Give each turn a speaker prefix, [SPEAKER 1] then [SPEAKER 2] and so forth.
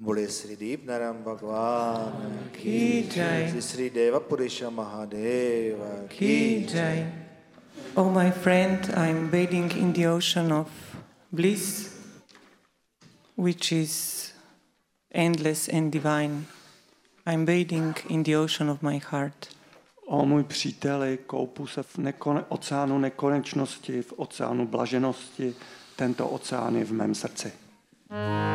[SPEAKER 1] Bole Sri Deepnaram Bhagwan
[SPEAKER 2] Ki Jai.
[SPEAKER 1] Sri Deva Purisha Mahadeva
[SPEAKER 2] Ki Jai. Oh my friend, I'm bathing in the ocean of bliss, which is endless and divine. I'm bathing in the ocean of my heart.
[SPEAKER 3] O můj příteli, koupu se v oceánu nekonečnosti, v oceánu blaženosti. Tento oceán je v mém srdci.